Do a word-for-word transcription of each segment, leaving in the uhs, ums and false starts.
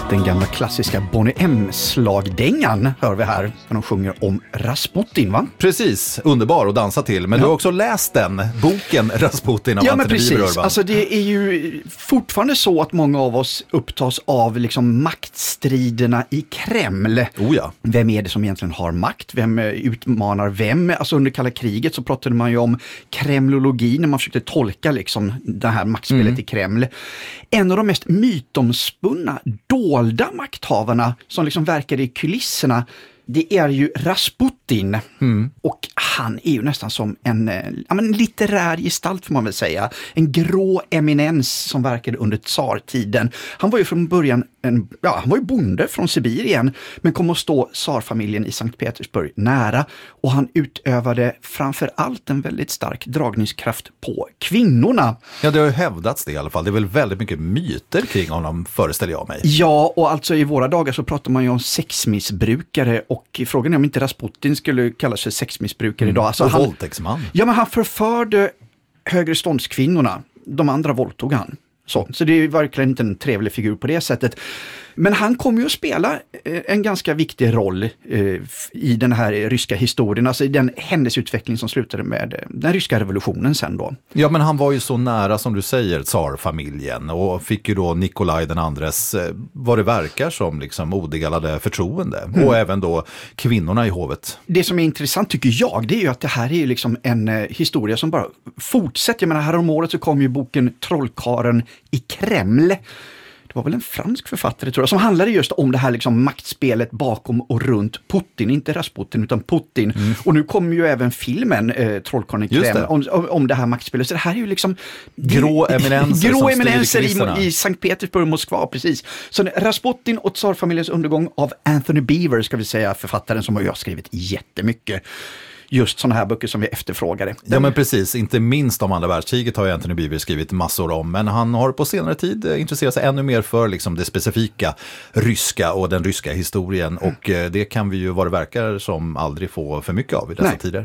Den gamla klassiska Bonnie M-slagdängan hör vi här när de sjunger om Rasputin, va? Precis, underbar att dansa till. Men ja. du har också läst den, boken Rasputin av ja, Anthony men precis. Urban. Alltså det är ju fortfarande så att många av oss upptas av liksom maktstriderna i Kreml. Oh ja. Vem är det som egentligen har makt? Vem utmanar vem? Alltså under kalla kriget så pratade man ju om kremlologi när man försökte tolka liksom det här maktspelet mm. i Kreml. En av de mest mytomspunna, dolda makthavarna som liksom verkar i kulisserna, det är ju Rasputin. Mm. Och han är ju nästan som en, ja, men en litterär gestalt får man väl säga. En grå eminens som verkade under tsartiden. Han var ju från början en, ja, han var ju bonde från Sibirien, men kom att stå tsarfamiljen i Sankt Petersburg nära. Och han utövade framför allt en väldigt stark dragningskraft på kvinnorna. Ja, det har ju hävdats det i alla fall. Det är väl väldigt mycket myter kring honom, föreställer jag mig. Ja, och alltså i våra dagar så pratar man ju om sexmissbrukare, och frågan är om inte Rasputin skulle kallas för sexmissbrukare mm. idag. Alltså och han, våldtäktsman. Ja, men han förförde högre ståndskvinnorna. De andra våldtog han. Så, så det är verkligen inte en trevlig figur på det sättet. Men han kommer ju att spela en ganska viktig roll eh, i den här ryska historien, alltså i den händelseutveckling som slutade med den ryska revolutionen sen då. Ja, men han var ju så nära som du säger tsarfamiljen och fick ju då Nikolaj den andres, vad det verkar som, liksom odelade förtroende. Mm. Och även då kvinnorna i hovet. Det som är intressant tycker jag, det är ju att det här är ju liksom en eh, historia som bara fortsätter. Jag menar, här om året så kom ju boken Trollkaren i Kreml. Det var väl en fransk författare tror jag, som handlade just om det här liksom maktspelet bakom och runt Putin, inte Rasputin utan Putin. Mm. Och nu kommer ju även filmen eh, Trollkarlen i Kreml om, om det här maktspelet. Så det här är ju liksom grå eminenser, grå eminenser i, i Sankt Petersburg och Moskva, precis. Så Rasputin och tsarfamiljens undergång av Anthony Beevor, ska vi säga, författaren som har skrivit jättemycket. Just sådana här böcker som vi efterfrågade. Den... Ja, men precis. Inte minst om andra världskriget har ju Anthony Beevor skrivit massor om. Men han har på senare tid intresserat sig ännu mer för liksom det specifika ryska och den ryska historien. Mm. Och det kan vi ju, vad det verkar, som aldrig få för mycket av i dessa Nej. tider.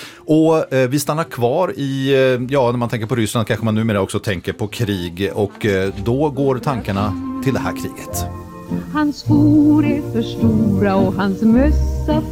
Och eh, vi stannar kvar i, eh, ja, när man tänker på Ryssland kanske man numera också tänker på krig. Och eh, då går tankarna till det här kriget. Hans skor är för stora och hans mössa